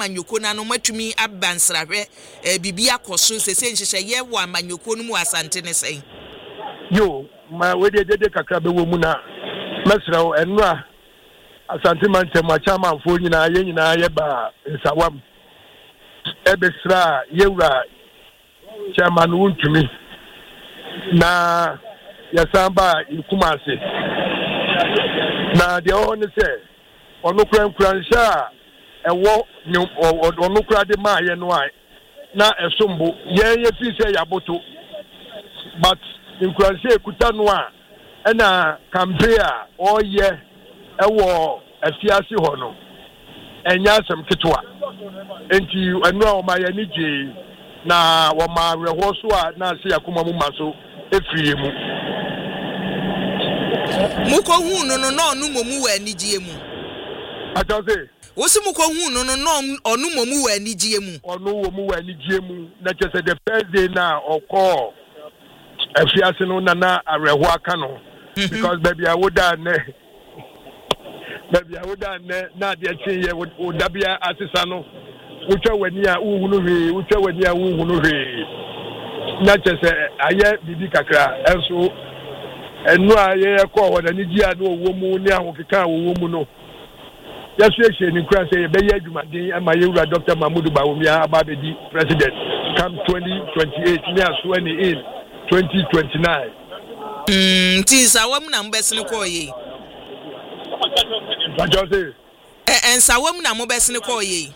amanyoko na no matumi abansrahwe bibi akoso sese nhyehyɛ ye wo amanyoko no mu asante ne sɛn yo ma we de kakra be wo mu na mesrawo enu a asante mantem achama mfo nyina ye nyina ye ba nsawam ebesra yewura chairman wuntumi na yasamba ikumase na de on se onu kuransha ewo onu kura de ma ye no ai na esombo ye fi se yaboto but nkuransha ekuta no a na campaign a oye ewo afiase ho no enya asem ketwa enti enu a o ma ye ni je na wo ma reho so a na se yakoma mu maso efiri mu muko hu no onu momu wa anigye mu atose wo se muko hu no onu momu wa anigye mu onu wo mu wa anigye mu na chese the first day na okọ afiase no na areho aka no because baby I would ne na de tie wo dabia asesa no utwa wani a uhunu hwe utwa wani a uhunu hwe na chese aye bibi kakra enso enu a ye ko ho na nigi a no wo mu ni ahokeka wo mu no yesu ehye ni kura say be ye adwumaden ama ye wura Dr. Mahmoud Bawumia ababedi president come 2028 ni aso ani in 2029 tinsa wam na mbesene ko ye Bajose ensa wam na mbesene ko ye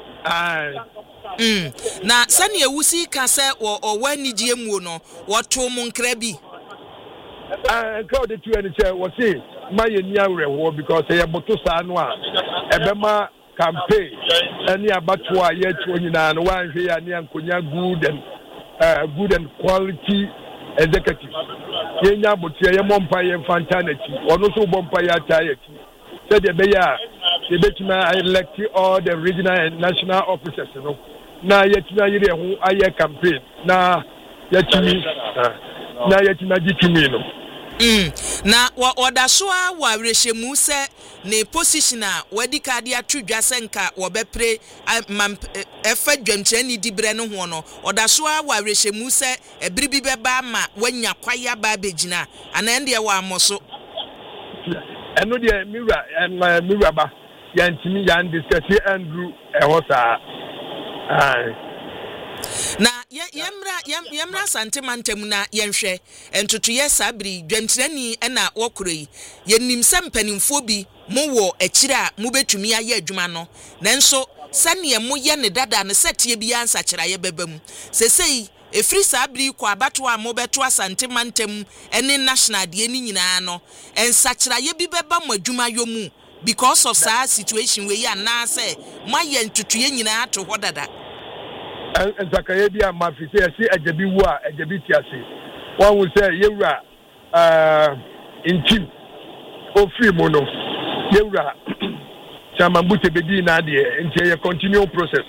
na sani ewusi ka se o wanigye mu no woto mu nkra bi crowd to any chair was say my near because they are boto sanwa ebema campaign any abatwa yet when you know one here near Konya good and quality executive yenya botia ye mompa ye fantanity ono so bompa ya tayeti said the beya the betima elect all the regional and national officers no na yetina yire ho aye campaign na yetimi gitimi no na odasoa wa rehemu se ne position a wadi kade atwudwa senka wo bepre efa dwamkyani dibre no ho no odasoa wa rehemu se ebribi beba ma wanya kwaya ba begina ana ende wa amoso eno de miwa ba yantimi yan discuss Andrew ehosa na yemra santimantem na yenhwe entoto ye sabri dwamtirani na wokuroi yenim sempanimfo bi mo wo akira mo betumi aye adwuma no nanso sane mo ye ne dada ne setie bi ansa kira ye bebam sesei efri sabri kwa abato a mo beto asantimantem ene national de ni nyina no ensa kira ye bi beba mo adwuma yomu because of sa situation we ya na say maye ntoto ye nyina ato hodada Zakaye bi amafise esi ajabi wu a ajabi tiase wan wo say yewura intim ofri mo no yewura chama mbute bedi na de ntie ye continue process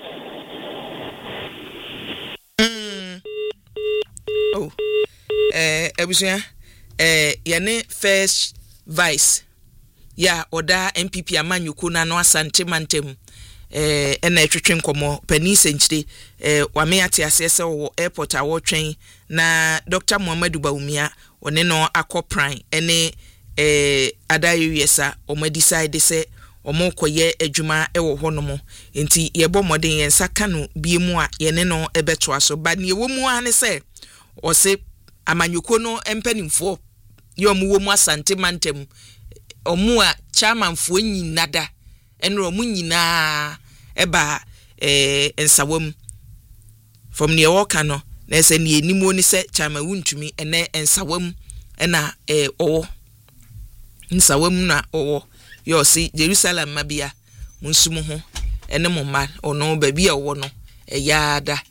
ebusia yene first vice ya oda MPP amanyuko na no asante mantem ena etwetwe nkomo pani senchire wame ate asese wo airport a wotwen na Dr. Muhammadu Bawumia one no akopran ene adayesa omo decide se omo koye adwuma ewo honomo enti yebo moden yensa kanu biemu a yene no ebeto aso ba ne wo mu ane se o se amanyuko no empanimfo ye omo wo mu asante mantem omo a chairmanfo nyinada enro mu nyina eba ensawam from ne woka no na se ne enimo ni se chama wuntumi ene ensawam na owo ensawam na owo yo si Jerusalem mabia munsum ho ene mo ma ono ba bia owo no eyada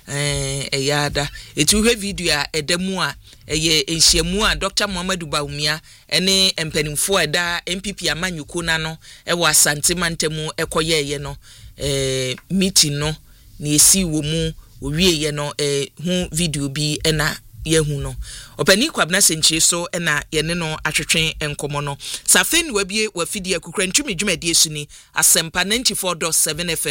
etu hwe video a edamu a eye enhyiamu a Dr. Muhammadu Bawumia ene empanimfo eda MPP amanyuko na no ewa asante mantemu ekoye ye no meeting no na esi wo mu owie ye no hu video bi ena ye hu no opani kwabna senchie so ena ye ne no atwetwen enkomo no safen wabie wafidi akukra ntumi dwumadi esuni asempa 94.7 FM